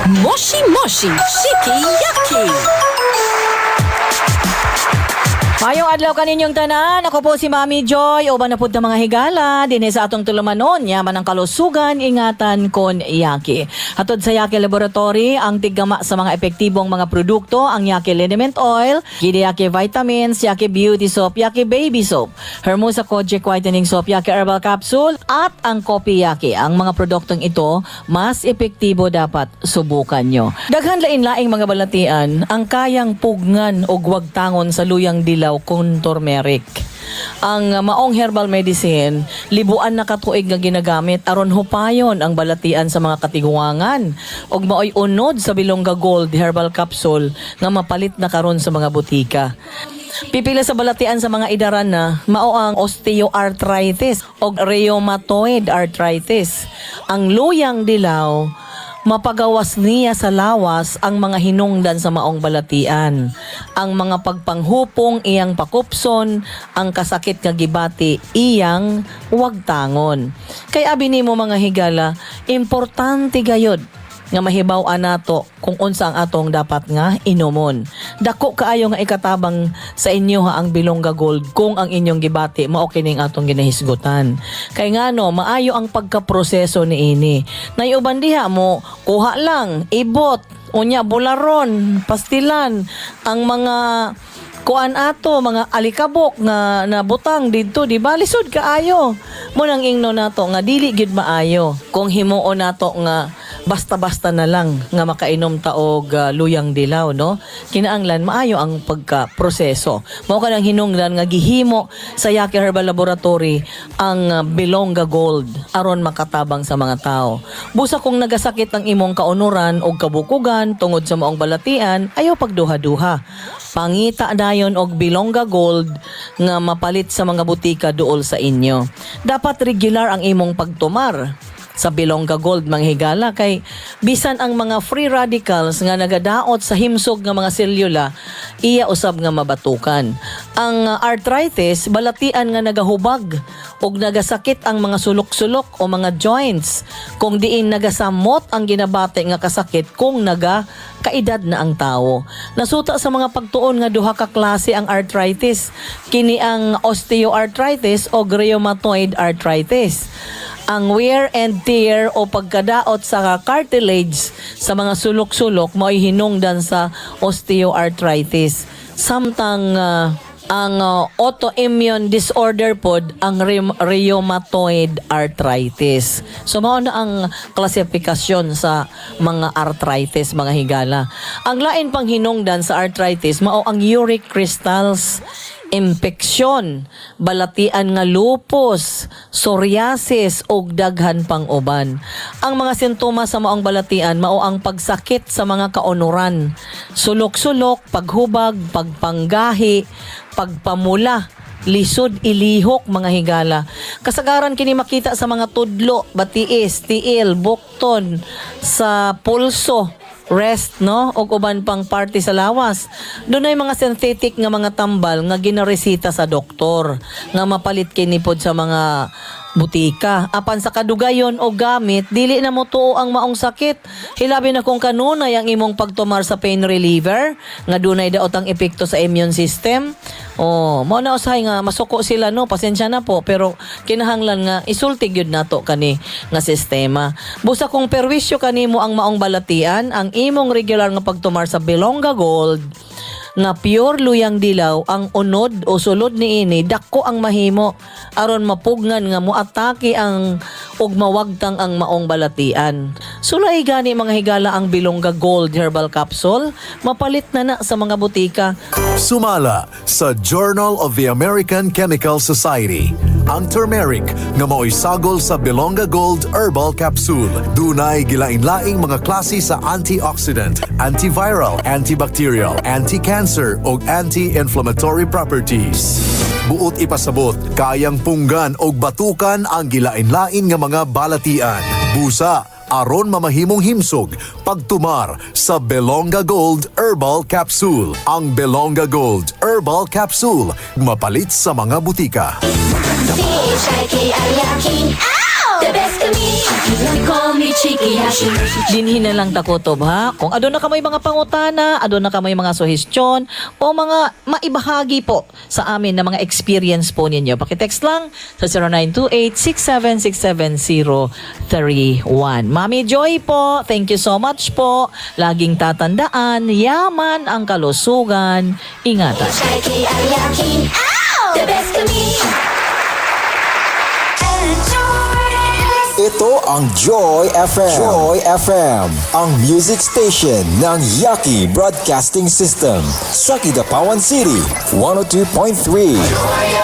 Moshi Moshi Shiki-Yaki. Mayong adlaw kaninyong tanan, ako po si Mami Joy, uban na pud ng mga higala, dinhi sa atong tulumanon, yaman ang kalusugan, ingatan kon Yaki. Hatod sa Yaki Laboratory, ang tiggama sa mga epektibong mga produkto, ang Yaki Liniment Oil, Yaki Vitamins, Yaki Beauty Soap, Yaki Baby Soap, Hermosa Kojic Whitening Soap, Yaki Herbal Capsule, at ang Kopi Yaki. Ang mga produktong ito, mas epektibo dapat subukan nyo. Daghan lain-laing mga balatian, ang kayang pugngan o wagtangon sa luyang dilaw kung turmeric. Ang maong herbal medicine, libuan na katuig nga ginagamit aron hupayon ang balatian sa mga katiguangan ug maoy unod sa Bilongga Gold Herbal Capsule nga mapalit na karon sa mga butika. Pipila sa balatian sa mga idaran na mao ang osteoarthritis o rheumatoid arthritis. Ang luyang dilaw, mapagawas niya sa lawas ang mga hinungdan sa maong balatian. Ang mga pagpanghupong iyang pakupson, ang kasakit nga gibati iyang wagtangon. Kay abi nimo mga higala, importante gayud nga mahibaw-an nato kung unsa ang atong dapat nga inumon. Dako kaayo nga ikatabang sa inyo ha ang Bilongga Gold kung ang inyong gibati mao kining atong ginahisgutan. Kay ngano maayo ang pagkaproseso niini. Nayuban diha mo kuha lang, ibot, unya bularon, pastilan ang mga kuan ato mga alikabok nga nabutang didto di ba lisod kaayo. Mo nang ingno nato nga dili gid maayo kung himuon nato nga basta-basta na lang nga makainom taog luyang dilaw, no? Kinaanglan, maayo ang pagka-proseso. Mao ka nang hinungdan nga gihimo sa Yaki Herbal Laboratory ang Bilongga Gold aron makatabang sa mga tao. Busa kung nagasakit ang imong kaunuran o kabukugan tungod sa maong balatian, ayaw pagduha-duha. Pangita dayon og Bilongga Gold nga mapalit sa mga butika duol sa inyo. Dapat regular ang imong pagtumar sa Bilongga Gold mga higala kay bisan ang mga free radicals nga nagadaot sa himsog nga mga selula iya usab nga mabatukan. Ang arthritis balatian nga nagahubag og nagasakit ang mga sulok-sulok o mga joints kung diin nagasamot ang ginabate nga kasakit kung kaedad na ang tao. Nasuta sa mga pagtuon nga duha ka klase ang arthritis. Kini ang osteoarthritis o rheumatoid arthritis. Ang wear and tear o pagkadaot sa cartilage sa mga sulok-sulok mo'y hinungdan sa osteoarthritis. Samtang ang autoimmune disorder pod ang rheumatoid arthritis. So mao na ang klasifikasyon sa mga arthritis mga higala. Ang lain pang hinungdan sa arthritis mao ang uric crystals, impeksyon, balatian nga lupus, psoriasis ug daghan pang uban. Ang mga sintomas sa maong balatian mao ang pagsakit sa mga kaunuran, sulok-sulok, paghubag, pagpanggahi, pagpamula, lisod ilihok mga higala. Kasagaran kini makita sa mga tudlo, batiis, tiil, bukton, sa pulso, rest, no? O uban pang party sa lawas. Doon ay mga synthetic nga mga tambal nga ginaresita sa doktor nga mapalit kini pod sa mga butika. Apan sa kadugayon o gamit, dili na mo tuo ang maong sakit. Hilabi na kung kanunay ang imong pagtumar sa pain reliever nga dunay daot ang epekto sa immune system. Mao na usahay nga masuko sila, no? Pasensya na po, pero kinahanglan nga isultig yun nato kani nga sistema. Busa kung perwisyo kanimo ang maong balatian, ang imong regular nga pagtumar sa Bilongga Gold nga pure luyang dilaw ang unod o sulod niini dako ang mahimo aron mapugngan nga moatake ang ug mawagtang ang maong balatian. Sulay gani mga higala ang Bilongga Gold Herbal Capsule mapalit na sa mga butika. Sumala sa Journal of the American Chemical Society ang turmeric nga mao'y sagol sa Bilongga Gold Herbal Capsule. Dunay gilain-laing mga klase sa antioxidant, antiviral, antibacterial, anti-cancer o anti-inflammatory properties. Buot ipasabot, kayang punggan o batukan ang gilain-lain nga mga balatian. Busa, aron mamahimong himsog, pagtumar sa Bilongga Gold Herbal Capsule. Ang Bilongga Gold Herbal Capsule, mapalit sa mga butika. Shiki-Yaki. Ow! The best kami, call me Chiki Yaki. Dinhin na lang takotob ha. Kung adon na kamay mga pangutana, adon na kamay mga suhestyon o mga maibahagi po sa amin na mga experience po ninyo. Pakitext lang sa 0928-6767031. Mami Joy po, thank you so much po. Laging tatandaan, yaman ang kalusugan. Ingatan. Chiki Yaki. The best kami. Ito ang Joy FM. Joy FM, ang music station ng Yaki Broadcasting System sa Kidapawan City, 102.3.